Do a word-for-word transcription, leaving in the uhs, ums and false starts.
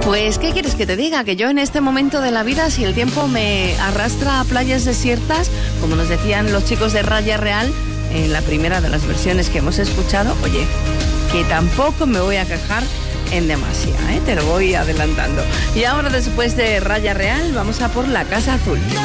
Pues, ¿qué quieres que te diga? Que yo en este momento de la vida, si el tiempo me arrastra a playas desiertas, como nos decían los chicos de Raya Real, en la primera de las versiones que hemos escuchado, oye, que tampoco me voy a quejar en demasía, ¿eh? Te lo voy adelantando. Y ahora, después de Raya Real, vamos a por la Casa Azul.